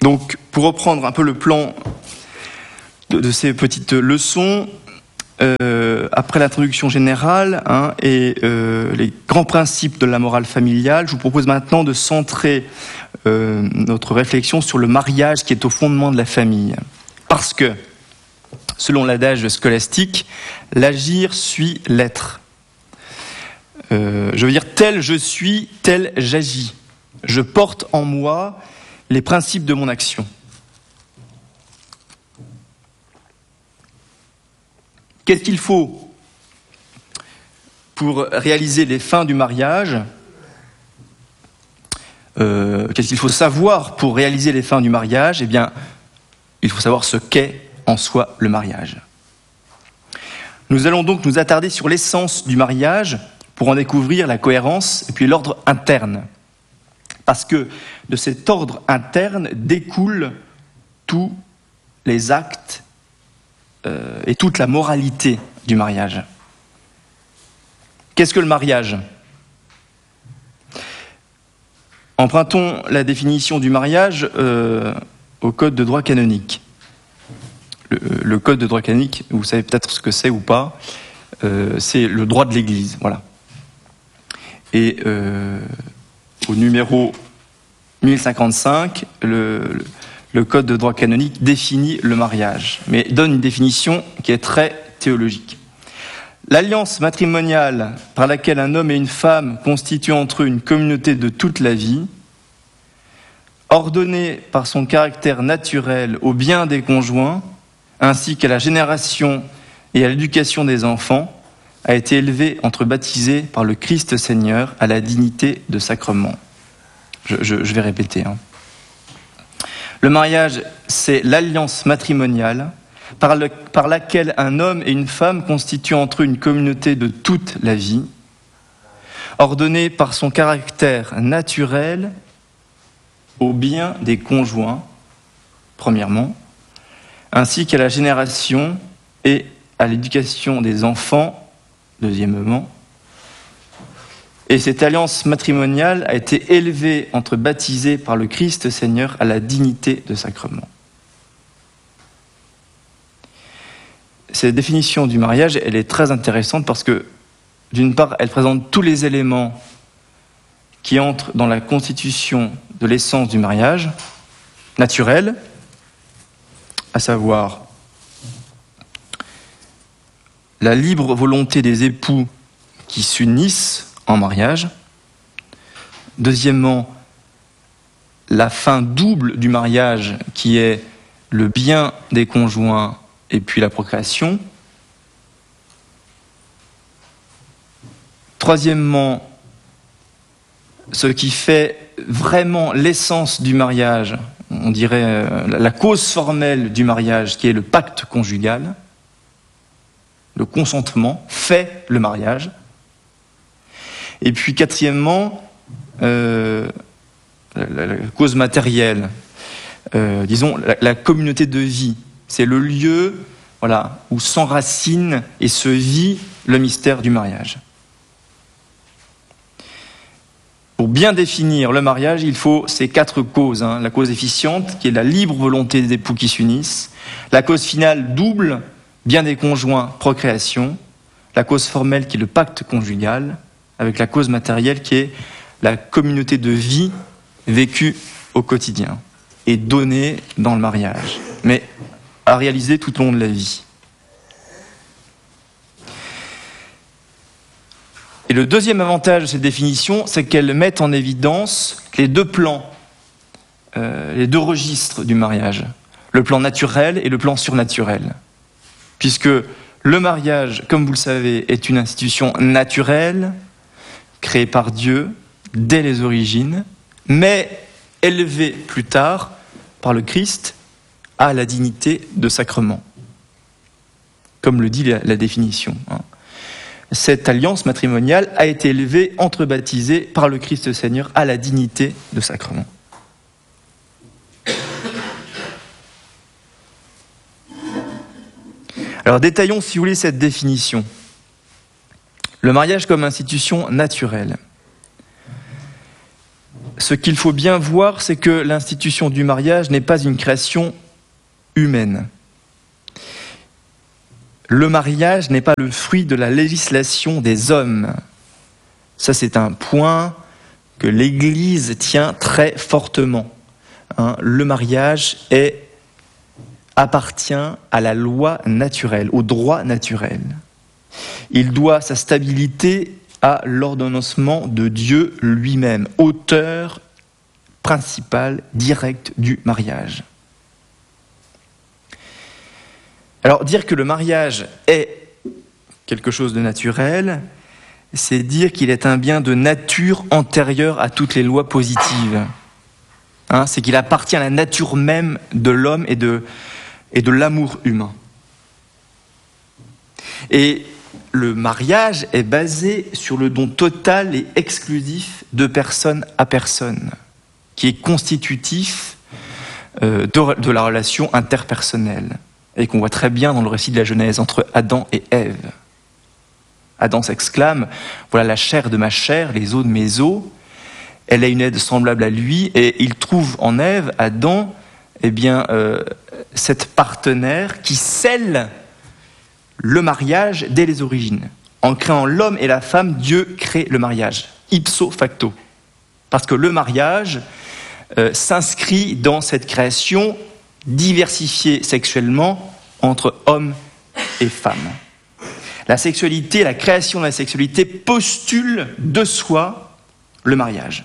Donc, pour reprendre un peu le plan de ces petites leçons, après l'introduction générale et les grands principes de la morale familiale, je vous propose maintenant de centrer notre réflexion sur le mariage qui est au fondement de la famille. Parce que, selon l'adage scolastique, l'agir suit l'être. Je veux dire, tel je suis, tel j'agis. Je porte en moi les principes de mon action. Qu'est-ce qu'il faut pour réaliser les fins du mariage ? Qu'est-ce qu'il faut savoir pour réaliser les fins du mariage ? Eh bien, il faut savoir ce qu'est en soi le mariage. Nous allons donc nous attarder sur l'essence du mariage pour en découvrir la cohérence et puis l'ordre interne. Parce que de cet ordre interne découlent tous les actes et toute la moralité du mariage. Qu'est-ce que le mariage ? Empruntons la définition du mariage au Code de droit canonique. Le Code de droit canonique, vous savez peut-être ce que c'est ou pas, c'est le droit de l'Église, voilà. Et au numéro 1055, le Code de droit canonique définit le mariage, mais donne une définition qui est très théologique. L'alliance matrimoniale par laquelle un homme et une femme constituent entre eux une communauté de toute la vie, ordonnée par son caractère naturel au bien des conjoints, ainsi qu'à la génération et à l'éducation des enfants, a été élevée entre baptisés par le Christ Seigneur à la dignité de sacrement. Je vais répéter. Le mariage, c'est l'alliance matrimoniale par laquelle un homme et une femme constituent entre eux une communauté de toute la vie, ordonnée par son caractère naturel au bien des conjoints, premièrement, ainsi qu'à la génération et à l'éducation des enfants, deuxièmement. Et cette alliance matrimoniale a été élevée entre baptisés par le Christ Seigneur à la dignité de sacrement. Cette définition du mariage, elle est très intéressante parce que, d'une part, elle présente tous les éléments qui entrent dans la constitution de l'essence du mariage, naturel, à savoir la libre volonté des époux qui s'unissent en mariage. Deuxièmement, la fin double du mariage qui est le bien des conjoints et puis la procréation. Troisièmement, ce qui fait vraiment l'essence du mariage, on dirait la cause formelle du mariage, qui est le pacte conjugal. Le consentement fait le mariage. Et puis quatrièmement, la cause matérielle, disons la communauté de vie. C'est le lieu où s'enracine et se vit le mystère du mariage. Pour bien définir le mariage, il faut ces quatre causes. La cause efficiente, qui est la libre volonté des époux qui s'unissent. La cause finale double, bien des conjoints, procréation. La cause formelle, qui est le pacte conjugal, avec la cause matérielle, qui est la communauté de vie vécue au quotidien et donnée dans le mariage, mais à réaliser tout au long de la vie. Et le deuxième avantage de cette définition, c'est qu'elle met en évidence les deux plans, les deux registres du mariage, le plan naturel et le plan surnaturel. Puisque le mariage, comme vous le savez, est une institution naturelle, créée par Dieu dès les origines, mais élevée plus tard par le Christ à la dignité de sacrement, comme le dit la définition. Cette alliance matrimoniale a été élevée entre baptisés par le Christ Seigneur à la dignité de sacrement. Alors détaillons, si vous voulez, cette définition. Le mariage comme institution naturelle. ce qu'il faut bien voir, c'est que l'institution du mariage n'est pas une création humaine. Le mariage n'est pas le fruit de la législation des hommes. Ça, c'est un point que l'Église tient très fortement. Le mariage appartient à la loi naturelle, au droit naturel. Il doit sa stabilité à l'ordonnancement de Dieu lui-même, auteur principal, direct du mariage. Alors, dire que le mariage est quelque chose de naturel, c'est dire qu'il est un bien de nature antérieure à toutes les lois positives. C'est qu'il appartient à la nature même de l'homme et de l'amour humain. Et le mariage est basé sur le don total et exclusif de personne à personne, qui est constitutif de la relation interpersonnelle, et qu'on voit très bien dans le récit de la Genèse entre Adam et Ève. Adam s'exclame « Voilà la chair de ma chair, les os de mes os ». Elle a une aide semblable à lui, et il trouve en Ève, Adam, cette partenaire qui scelle le mariage dès les origines. En créant l'homme et la femme, Dieu crée le mariage, ipso facto. Parce que le mariage s'inscrit dans cette création diversifiée sexuellement entre hommes et femmes. La sexualité, la création de la sexualité postule de soi le mariage.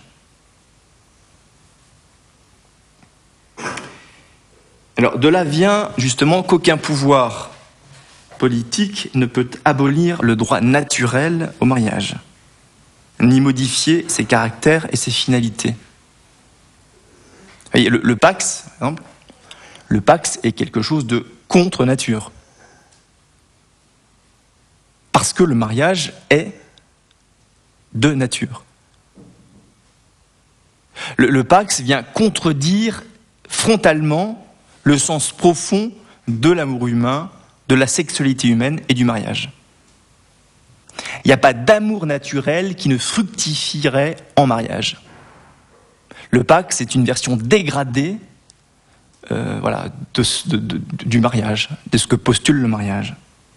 Alors, de là vient justement qu'aucun pouvoir politique ne peut abolir le droit naturel au mariage, ni modifier ses caractères et ses finalités. Voyez, le Pax, par exemple, le Pax est quelque chose de contre-nature. Parce que le mariage est de nature. Le Pax vient contredire frontalement le sens profond de l'amour humain, de la sexualité humaine et du mariage. Il n'y a pas d'amour naturel qui ne fructifierait en mariage. Le Pax est une version dégradée du mariage, de ce que postule le mariage.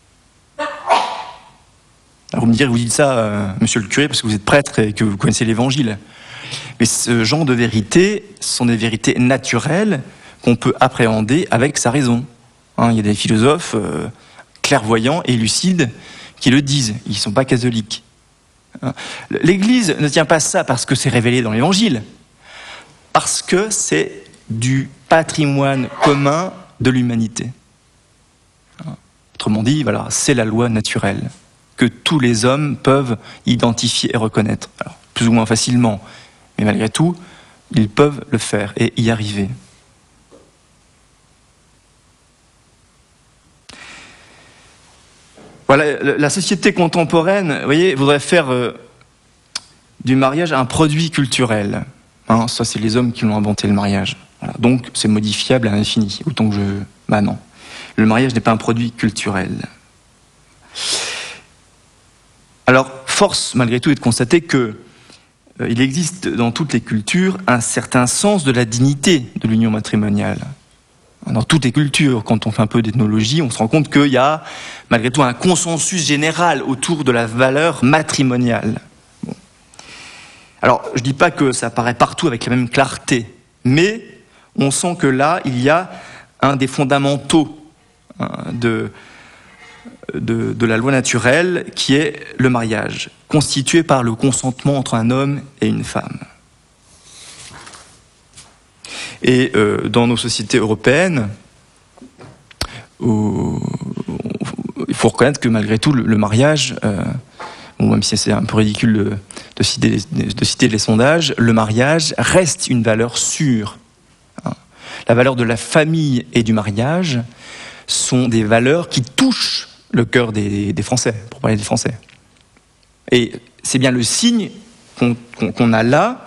Alors vous me direz, vous dites ça, monsieur le curé, parce que vous êtes prêtre et que vous connaissez l'Évangile. Mais ce genre de vérités sont des vérités naturelles qu'on peut appréhender avec sa raison. Il y a des philosophes clairvoyants et lucides qui le disent. Ils ne sont pas catholiques. L'Église ne tient pas ça parce que c'est révélé dans l'Évangile, parce que c'est du patrimoine commun de l'humanité. Autrement dit, c'est la loi naturelle que tous les hommes peuvent identifier et reconnaître. Alors, plus ou moins facilement, mais malgré tout, ils peuvent le faire et y arriver. Voilà, la société contemporaine, vous voyez, voudrait faire du mariage un produit culturel. Ça, c'est les hommes qui l'ont inventé, le mariage. Voilà. Donc, c'est modifiable à l'infini. Autant que non. Le mariage n'est pas un produit culturel. Alors, force, malgré tout, est de constater que il existe dans toutes les cultures un certain sens de la dignité de l'union matrimoniale. Dans toutes les cultures, quand on fait un peu d'ethnologie, on se rend compte qu'il y a, malgré tout, un consensus général autour de la valeur matrimoniale. Bon. Alors, je ne dis pas que ça apparaît partout avec la même clarté, mais on sent que là, il y a un des fondamentaux de la loi naturelle, qui est le mariage, constitué par le consentement entre un homme et une femme. Et dans nos sociétés européennes, il faut reconnaître que malgré tout, le mariage, même si c'est un peu ridicule de citer les sondages, le mariage reste une valeur sûre. La valeur de la famille et du mariage sont des valeurs qui touchent le cœur des Français, pour parler des Français. Et c'est bien le signe qu'on a là,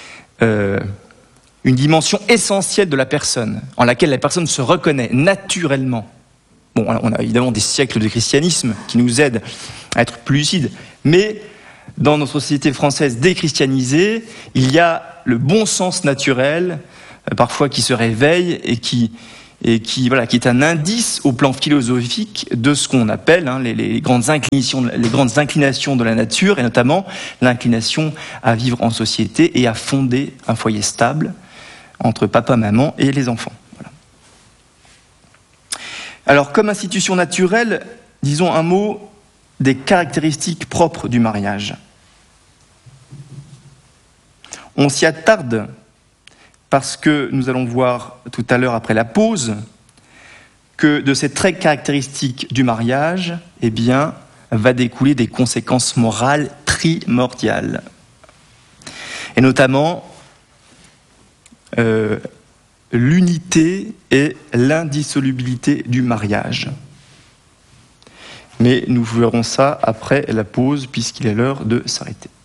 une dimension essentielle de la personne, en laquelle la personne se reconnaît naturellement. Bon, on a évidemment des siècles de christianisme qui nous aident à être plus lucides, mais dans notre société française déchristianisée, il y a le bon sens naturel, parfois qui se réveille et qui est un indice au plan philosophique de ce qu'on appelle les grandes inclinations de la nature, et notamment l'inclination à vivre en société et à fonder un foyer stable entre papa, maman et les enfants. Voilà. Alors, comme institution naturelle, disons un mot des caractéristiques propres du mariage. On s'y attarde parce que nous allons voir tout à l'heure après la pause que de ces traits caractéristiques du mariage, va découler des conséquences morales primordiales. Et notamment l'unité et l'indissolubilité du mariage. Mais nous verrons ça après la pause puisqu'il est l'heure de s'arrêter.